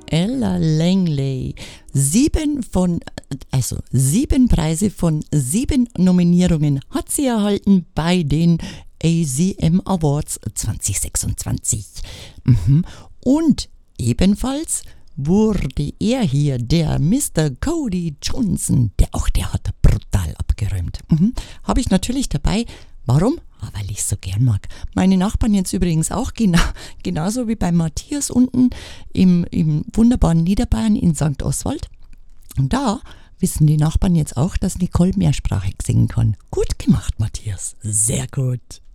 Ella Langley. 7 Preise von 7 Nominierungen hat sie erhalten bei den ACM Awards 2026. Und ebenfalls wurde er hier, der Mr. Cody Johnson, der hat brutal abgeräumt. Habe ich natürlich dabei. Warum? Weil ich es so gern mag. Meine Nachbarn jetzt übrigens auch, genauso wie bei Matthias unten im wunderbaren Niederbayern in St. Oswald. Und da wissen die Nachbarn jetzt auch, dass Nicole mehrsprachig singen kann. Gut gemacht, Matthias. Sehr gut.